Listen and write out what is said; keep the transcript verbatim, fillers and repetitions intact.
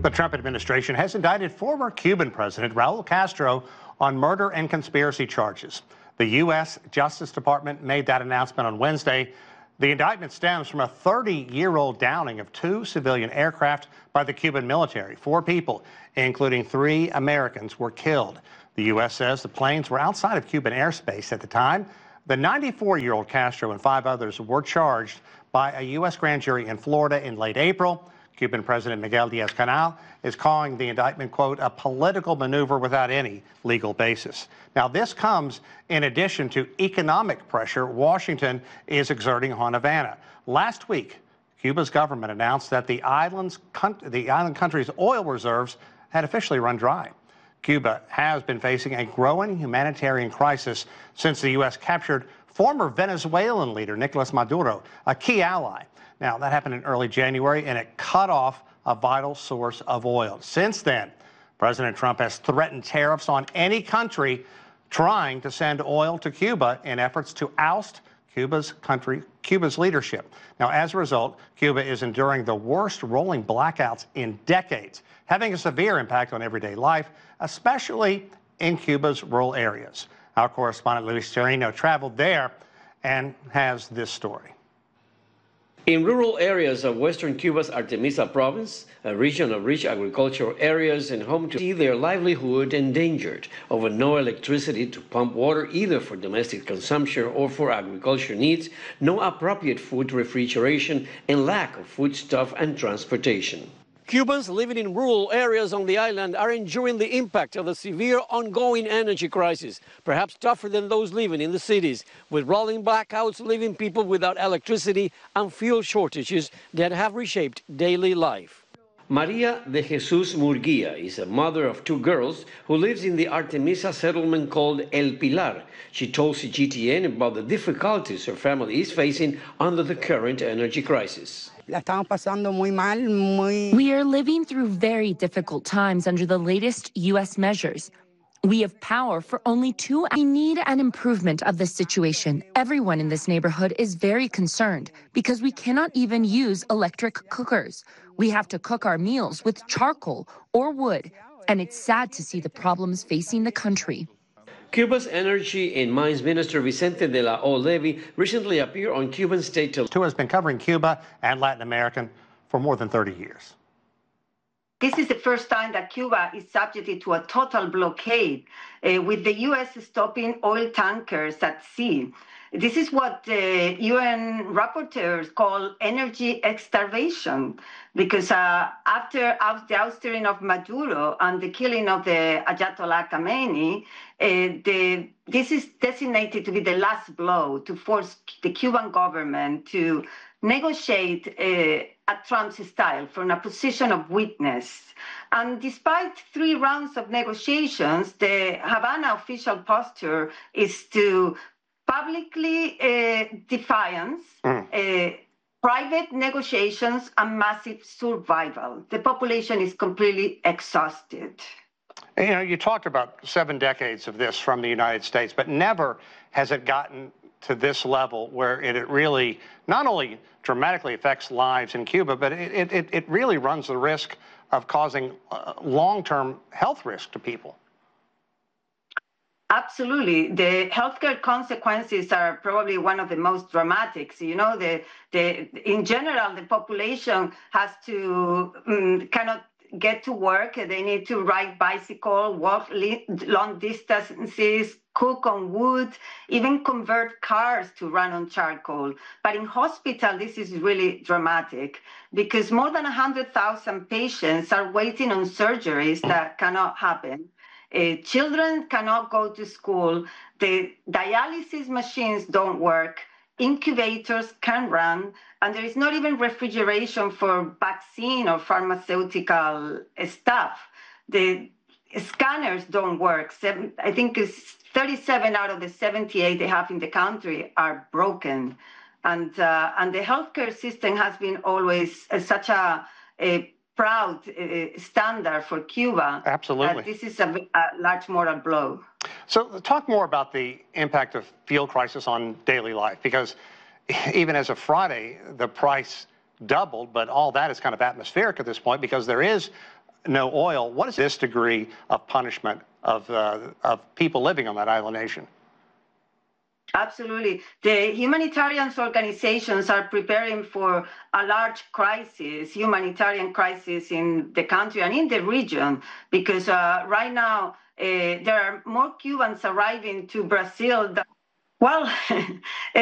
The Trump administration has indicted former Cuban President Raul Castro on murder and conspiracy charges. The U S Justice Department made that announcement on Wednesday. The indictment stems from a thirty-year-old downing of two civilian aircraft by the Cuban military. Four people, including three Americans, were killed. The U S says the planes were outside of Cuban airspace at the time. The ninety-four-year-old Castro and five others were charged by a U S grand jury in Florida in late April. Cuban President Miguel Diaz-Canel is calling the indictment, quote, a political maneuver without any legal basis. Now, this comes in addition to economic pressure Washington is exerting on Havana. Last week, Cuba's government announced that the island's the island country's oil reserves had officially run dry. Cuba has been facing a growing humanitarian crisis since the U S captured former Venezuelan leader Nicolas Maduro, a key ally. Now, that happened in early January, and it cut off a vital source of oil. Since then, President Trump has threatened tariffs on any country trying to send oil to Cuba in efforts to oust Cuba's country, Cuba's leadership. Now, as a result, Cuba is enduring the worst rolling blackouts in decades, having a severe impact on everyday life, especially in Cuba's rural areas. Our correspondent Luis Chirino traveled there and has this story. In rural areas of western Cuba's Artemisa province, a region of rich agricultural areas and home to see their livelihood endangered over no electricity to pump water either for domestic consumption or for agriculture needs, no appropriate food refrigeration, and lack of foodstuff and transportation. Cubans living in rural areas on the island are enduring the impact of the severe ongoing energy crisis, perhaps tougher than those living in the cities, with rolling blackouts leaving people without electricity and fuel shortages that have reshaped daily life. Maria de Jesus Murguia is a mother of two girls who lives in the Artemisa settlement called El Pilar. She told C G T N about the difficulties her family is facing under the current energy crisis. We are living through very difficult times under the latest U S measures. We have power for only two hours. We need an improvement of this situation. Everyone in this neighborhood is very concerned because we cannot even use electric cookers. We have to cook our meals with charcoal or wood, and it's sad to see the problems facing the country. Cuba's Energy and Mines Minister Vicente de la O Levy recently appeared on Cuban state television. Who has been covering Cuba and Latin America for more than thirty years. This is the first time that Cuba is subjected to a total blockade, uh, with the U S stopping oil tankers at sea. This is what the U N rapporteurs call energy starvation, because uh, after the ousting of Maduro and the killing of the Ayatollah Khamenei, uh, the, this is designated to be the last blow to force the Cuban government to negotiate uh, at Trump's style from a position of weakness. And despite three rounds of negotiations, the Havana official posture is to publicly uh, defiance, mm. uh, private negotiations, and massive survival. The population is completely exhausted. You know, you talked about seven decades of this from the United States, but never has it gotten to this level where it, it really not only dramatically affects lives in Cuba, but it, it, it really runs the risk of causing uh, long-term health risk to people. Absolutely. The healthcare consequences are probably one of the most dramatic. So, you know, the, the, in general, the population has to um, cannot get to work. They need to ride bicycle, walk long distances, cook on wood, even convert cars to run on charcoal. But in hospital, this is really dramatic because more than one hundred thousand patients are waiting on surgeries that cannot happen. Uh, children cannot go to school. The dialysis machines don't work. Incubators can run, and there is not even refrigeration for vaccine or pharmaceutical stuff. The scanners don't work. Seven, I think it's thirty-seven out of the seventy-eight they have in the country are broken. And, uh, and the healthcare system has been always uh, such a, a proud uh, standard for Cuba. Absolutely. Uh, this is a, a large moral blow. So talk more about the impact of fuel crisis on daily life, because even as of Friday, the price doubled, but all that is kind of atmospheric at this point because there is no oil. What is this degree of punishment of, uh, of people living on that island nation? Absolutely. The humanitarian organizations are preparing for a large crisis, humanitarian crisis in the country and in the region, because uh, right now uh, there are more Cubans arriving to Brazil than, well,